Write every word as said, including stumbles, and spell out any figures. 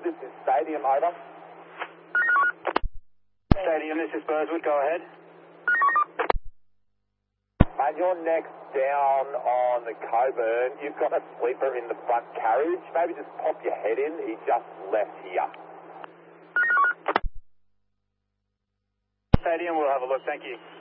Burswood, this is Stadium, over. Stadium, this is Burswood, go ahead. Mate, you're next down on the Coburn. You've got a sleeper in the front carriage. Maybe just pop your head in. He just left here. Stadium, we'll have a look, thank you.